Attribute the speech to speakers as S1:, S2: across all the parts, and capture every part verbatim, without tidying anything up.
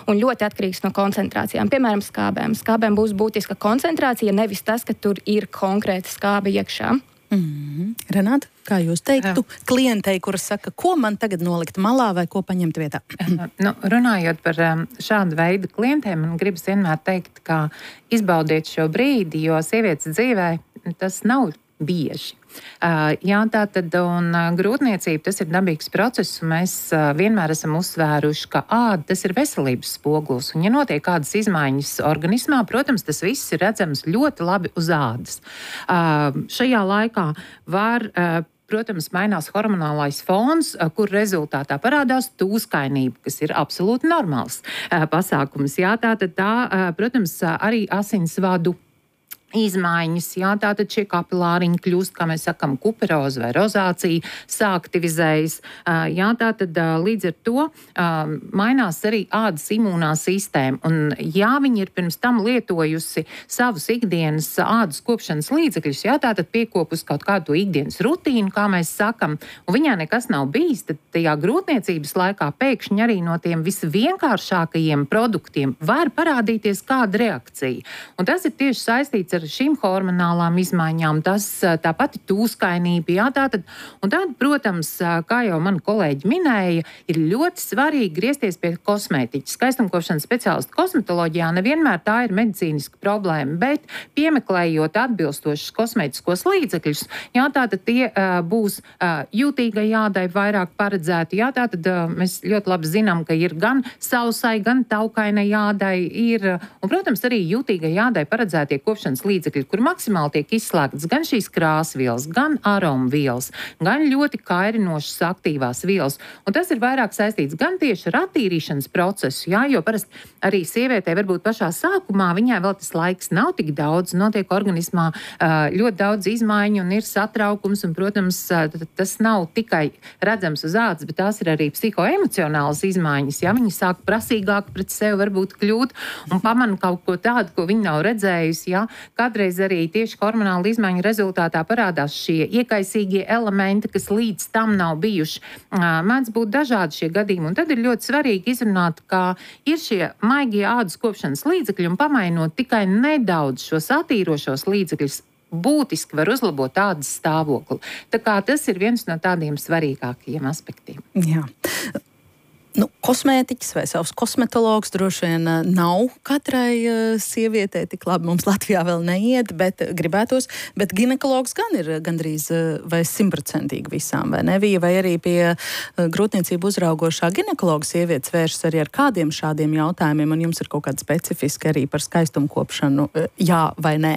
S1: un ļoti atkarīgs no koncentrācijām. Piemēram, skābēm. Skābēm būs būtiska koncentrācija, nevis tas, ka tur ir konkrēta skābe iekšā.
S2: Mm-hmm. Renāta, kā jūs teiktu Jā. klientei, kuras saka, ko man tagad nolikt malā vai ko paņemt vietā?
S3: nu, runājot par um, šādu veidu klientiem, man gribas vienmēr teikt, ka izbaudiet šo brīdi, jo sievietes dzīvē tas nav bieži. Uh, jā, tā tad un uh, grūtniecība, tas ir dabīgs process, un mēs uh, vienmēr esam uzsvēruši, ka āda, tas ir veselības spogulis, un ja notiek kādas izmaiņas organismā, protams, tas viss ir redzams ļoti labi uz ādas. Uh, šajā laikā var uh, Protams, mainās hormonālais fons, kur rezultātā parādās tūskainība, kas ir absolūti normāls uh, pasākums. Jā, tā tad tā, uh, protams, arī asinsvadu izmaiņas, jā, tātad šie kapilāriņi kļūst, kā mēs sakam, kuperoza vai rozācija, sāktivizējas, jā, tātad līdz ar to mainās arī ādas imūnā sistēma, un jā, viņi ir pirms tam lietojusi savus ikdienas ādas kopšanas līdzekļus, jā, tātad piekopus kaut kādu to ikdienas rutīnu, kā mēs sakam, un viņā nekas nav bijis, tad tajā grūtniecības laikā pēkšņi arī no tiem visvienkāršākajiem produktiem var parādīties kāda reakcija, un tas ir tieši saistīts ar šīm hormonālām izmaiņām, tas tā pati tūskainība, jā, tātad, un tad, protams, kā jau mani kolēģi minēja, ir ļoti svarīgi griezties pie kosmētiķa. Skaistumkopšanas speciālistu kosmetoloģijā nevienmēr tā ir medicīniska problēma, bet piemeklējot atbilstošus kosmētiskos līdzekļus, jā, tātad tie uh, būs uh, jūtīgai ādai vairāk paredzēti, jā, tātad uh, mēs ļoti labi zinām, ka ir gan sausai, gan taukainai ādai, ir, un, protams, arī jūtīgai ādai paredzētie kopšanas līdzekļi, līdzekļi, kur maksimāli tiek izslēgtas gan šīs krāsvielas, gan aromvielas, gan ļoti kairinošas aktīvās vielas. Un tas ir vairāk saistīts gan tieši ar attīrīšanas procesu, jā, jo parasti arī sievietē varbūt pašā sākumā viņai vēl tas laiks nav tik daudz, notiek organismā ļoti daudz izmaiņu un ir satraukums, un, protams, tas nav tikai redzams uz ādas, bet tās ir arī psihoemocionālas izmaiņas, jā, viņi sāk prasīgāk pret sevi varbūt kļūt un pamana kaut ko tādu, ko viņi nav redzējusi, jā. Kādreiz arī tieši hormonāla izmaiņu rezultātā parādās šie iekaisīgie elementi, kas līdz tam nav bijuši. Mēdz būt dažādi šie gadījumi, un tad ir ļoti svarīgi izrunāt, ka ir šie maigie ādas kopšanas līdzekļi, un pamainot tikai nedaudz šos attīrošos līdzekļus, būtiski var uzlabot ādas stāvokli. Tā kā tas ir viens no tādiem svarīgākajiem aspektiem.
S2: Jā. Nu, kosmētiķis vai savs kosmetologs droši vien nav katrai uh, sievietei tik labi. Mums Latvijā vēl neiet, bet gribētos. Bet ginekologs gan ir gandrīz uh, vai simtprocentīgi visām, vai ne? Vai arī pie uh, grūtniecību uzraugošā ginekologa sievietes vēršas arī ar kādiem šādiem jautājumiem, un jums ir kaut kāda specifiska arī par skaistumkopšanu, uh, jā vai nē?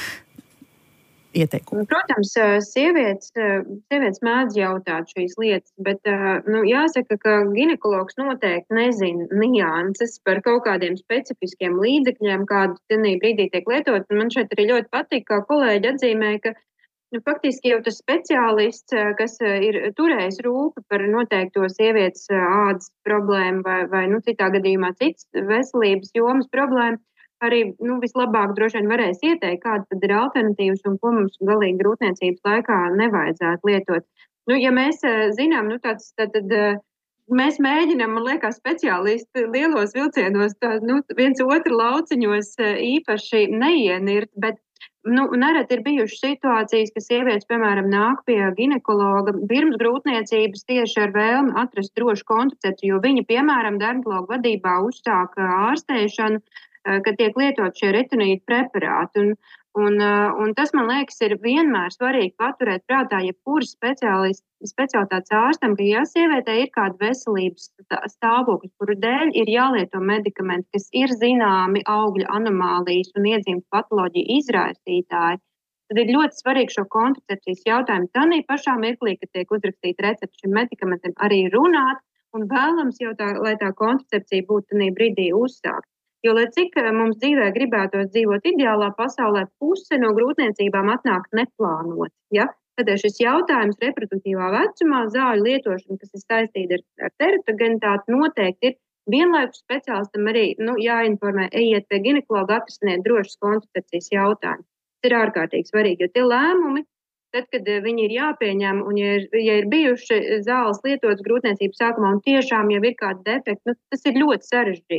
S2: Ieteikumu.
S4: Protams, sievietes, sievietes mēdz jautāt šīs lietas, bet nu, jāsaka, ka ginekologs noteikti nezina nianses par kaut kādiem specifiskiem līdzekļiem, kādu tenī brīdī tiek lietot. Un man šeit arī ļoti patīk, kā kolēģi atzīmēja, ka nu, faktiski jau tas speciālists, kas ir turējis rūpi par noteikto sievietes ādas problēmu vai, vai nu, citā gadījumā cits veselības jomas problēmu, arī nu, vislabāk droši vien varēs ieteikt, kāda tad ir alternatīvas un ko mums galīgi grūtniecības laikā nevajadzētu lietot. Nu, ja mēs zinām, nu, tāds, tad, tad mēs mēģinām, man liekas, speciālisti lielos vilcienos, tā, nu, viens otru lauciņos īpaši neienirt, bet nu, nereti ir bijušas situācijas, ka sievietes, piemēram, nāk pie ginekologa pirms grūtniecības tieši ar vēlmi atrast drošu kontracepciju, jo viņi, piemēram, dermatologa vadībā uzsāk ārstēšanu, kad tiek lietot šie retinīdu preparāti. Un, un, un tas, man liekas, ir vienmēr svarīgi paturēt prātā, ja kuras speciālitātes ārstam, ka ja sievietē ir kāda veselības stāvokļa, kuru dēļ ir jālieto medikamenti, kas ir zināmi augļu anomālijas un iedzimtu patoloģiju izraisītāji, tad ir ļoti svarīgi šo kontracepcijas jautājumu tanī pašā mirklī, kad tiek uzrakstīta recepte šim medikamentam, arī runāt un vēlams jau tā, lai tā kontracepcija būtu tanī brīdī uzsākt. Jo, lai cik mums dzīvē gribētos dzīvot ideālā pasaulē, puse no grūtniecībām atnāk neplānot. Ja? Tad šis jautājums reproduktīvā vecumā, zāļu lietošana, kas ir saistīta ar, ar teratogenitāti, noteikti ir vienlaikus speciālistam arī nu, jāinformē, ejiet pie ginekologa, atrasiniet drošas kontracepcijas jautājumu. Tas ir ārkārtīgi svarīgi, jo tie lēmumi, tad, kad viņi ir jāpieņem, un ja ir, ja ir bijuši zāles lietotas grūtniecības sākumā, un tiešām jau ir kādi defekti, nu, tas ir ļoti sarežģīti.